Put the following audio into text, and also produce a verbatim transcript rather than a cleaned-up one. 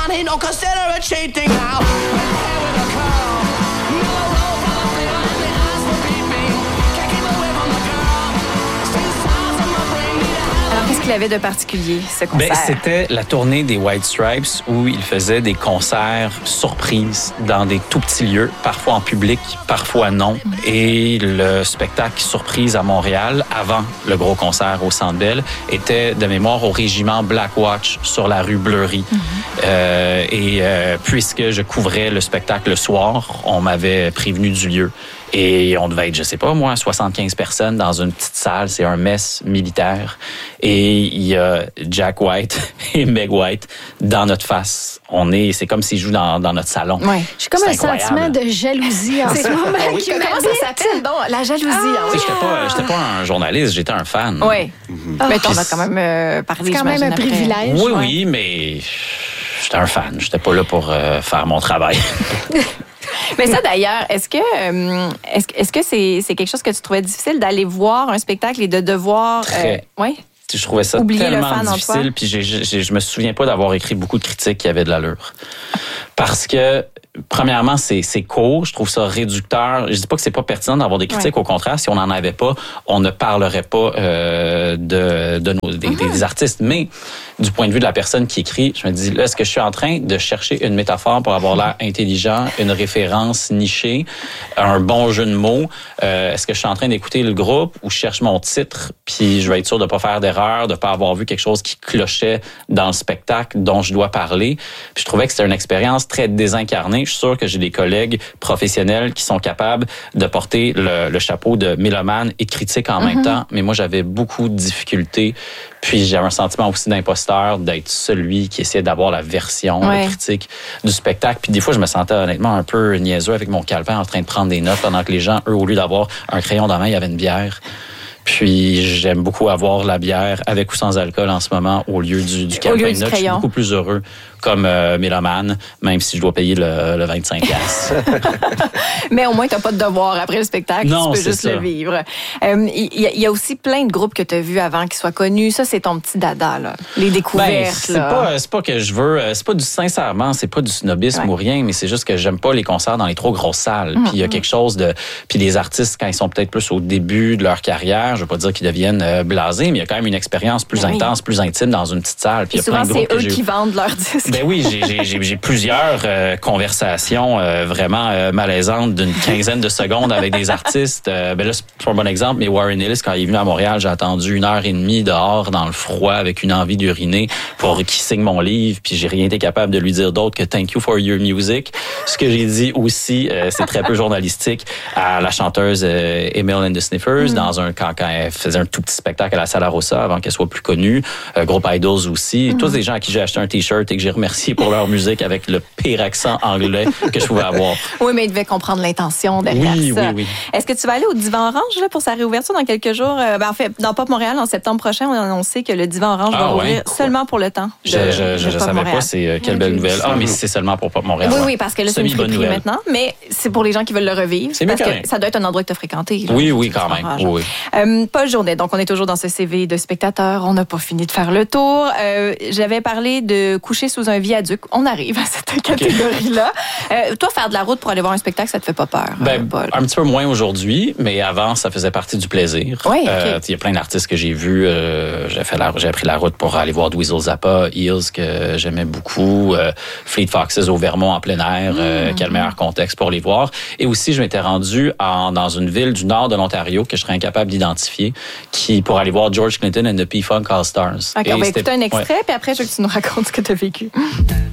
money, don't consider it cheating now. With a curl, no roll for the flavor and the eyes will beat me. Can't keep away from the girl. Still sounds in my brain, need a hell. Alors, qu'est-ce qu'il avait de particulier, ce concert? Ben, c'était la tournée des White Stripes où il faisait des concerts surprises dans des tout petits lieux, parfois en public, parfois non. Et le spectacle surprise à Montréal, avant le gros concert au Centre Bell, était de mémoire au régiment Black Watch sur la rue Bleury. Mm-hmm. Euh, et euh, puisque je couvrais le spectacle le soir, on m'avait prévenu du lieu. Et on devait être, je sais pas moi, soixante-quinze personnes dans une petite salle. C'est un mess militaire. Et il y a Jack White et Meg White dans notre face. On est, c'est comme s'ils jouent dans, dans notre salon. Ouais. J'ai comme c'est un incroyable. sentiment de jalousie en ce moment. Oui, qui comment m'habite. ça s'appelle donc? La jalousie. Ah, hein? Tu sais, j'étais pas, j'étais pas un journaliste, j'étais un fan. Oui. Mm-hmm. Mais on va quand même euh, parler, C'est quand même un après. privilège. Oui, ouais. oui, mais j'étais un fan. J'étais pas là pour euh, faire mon travail. Mais ça, d'ailleurs, est-ce que euh, est-ce, est-ce que c'est, c'est quelque chose que tu trouvais difficile d'aller voir un spectacle et de devoir... Très. Euh, oui? Je trouvais ça Oublier le tellement fan en difficile. toi. Puis j'ai, j'ai, je me souviens pas d'avoir écrit beaucoup de critiques qui avaient de l'allure. Parce que, premièrement, c'est, c'est court. Je trouve ça réducteur. Je dis pas que c'est pas pertinent d'avoir des critiques. Ouais. Au contraire, si on n'en avait pas, on ne parlerait pas euh, de, de nos, des, mm-hmm. des artistes. Mais du point de vue de la personne qui écrit, je me dis, là, est-ce que je suis en train de chercher une métaphore pour avoir l'air intelligent, une référence nichée, un bon jeu de mots? Euh, est-ce que je suis en train d'écouter le groupe ou je cherche mon titre, puis je vais être sûr de pas faire d'erreur, de pas avoir vu quelque chose qui clochait dans le spectacle dont je dois parler? Puis je trouvais que c'était une expérience très désincarnée. Je suis sûr que j'ai des collègues professionnels qui sont capables de porter le, le chapeau de mélomane et de critique en mm-hmm. même temps, mais moi, j'avais beaucoup de difficultés. Puis j'avais un sentiment aussi d'imposteur, d'être celui qui essayait d'avoir la version ouais. de critique du spectacle. Puis des fois, je me sentais honnêtement un peu niaiseux avec mon calepin en train de prendre des notes pendant que les gens, eux, au lieu d'avoir un crayon dans la main, il y avait une bière. Puis j'aime beaucoup avoir la bière avec ou sans alcool en ce moment au lieu du, du calepin de notes. Je suis beaucoup plus heureux comme euh, mélomane, même si je dois payer le, le vingt-cinq piastres. Mais au moins, tu n'as pas de devoir après le spectacle. Non, tu peux c'est juste ça. le vivre. Il euh, y, y a aussi plein de groupes que tu as vus avant qui soient connus. Ça, c'est ton petit dada, là. Les découvertes. Ben, c'est, là. Pas, c'est pas que je veux... C'est pas du sincèrement, c'est pas du snobisme ouais. ou rien, mais c'est juste que j'aime pas les concerts dans les trop grosses salles. Mm-hmm. Puis il y a quelque chose de... Puis les artistes, quand ils sont peut-être plus au début de leur carrière, je veux pas dire qu'ils deviennent euh, blasés, mais il y a quand même une expérience plus oui. intense, plus intime dans une petite salle. Puis et il y a souvent, plein de groupes c'est eux que j'ai... qui vendent leurs disques. Ben oui, j'ai, j'ai, j'ai, j'ai plusieurs euh, conversations euh, vraiment euh, malaisantes d'une quinzaine de secondes avec des artistes. Euh, ben là, c'est pas un bon exemple, mais Warren Ellis, quand il est venu à Montréal, j'ai attendu une heure et demie dehors dans le froid avec une envie d'uriner pour qu'il signe mon livre, puis j'ai rien été capable de lui dire d'autre que « Thank you for your music ». Ce que j'ai dit aussi, euh, c'est très peu journalistique, à la chanteuse euh, Emil and the Sniffers, mm. dans un quand, quand elle faisait un tout petit spectacle à la Sala Rossa avant qu'elle soit plus connue. Euh, groupe Idols aussi. Mm. Tous des gens à qui j'ai acheté un T-shirt et que j'ai remercié pour leur musique avec le pire accent anglais que je pouvais avoir. Oui, mais ils devaient comprendre l'intention derrière oui, ça. Oui, oui, Est-ce que tu vas aller au Divan Orange là, pour sa réouverture dans quelques jours? Euh, ben, en fait, dans Pop Montréal, en septembre prochain, on a annoncé que le Divan Orange ah, va ouais. ouvrir seulement pour le temps. De, je je, je, je savais Montréal. Pas, c'est euh, quelle oui, belle nouvelle. Ah, mais c'est seulement pour Pop Montréal. Oui, oui, parce que là, c'est une friperie maintenant, mais c'est pour les gens qui veulent le revivre. C'est parce mieux que ça doit être un endroit que tu as fréquenté. Là, oui, oui, quand même. Oui. Euh, Paul Journet, donc on est toujours dans ce C V de spectateur. On n'a pas fini de faire le tour. Euh, j'avais parlé de coucher sous un viaduc. On arrive à cette catégorie-là. Okay. Euh, toi, faire de la route pour aller voir un spectacle, ça te fait pas peur? Ben, hein, Paul? Un petit peu moins aujourd'hui, mais avant, ça faisait partie du plaisir. Oui, okay. euh, il y a plein d'artistes que j'ai vus. Euh, j'ai, fait la, j'ai pris la route pour aller voir Dweezil Zappa, Eels, que j'aimais beaucoup, euh, Fleet Foxes au Vermont en plein air, euh, mm-hmm. quel meilleur contexte pour les voir. Et aussi, je m'étais rendu en, dans une ville du nord de l'Ontario que je serais incapable d'identifier, qui pour aller voir George Clinton and the P-Funk All-Stars. OK, on va écouter un extrait, ouais. puis après, je veux que tu nous racontes ce que tu as vécu.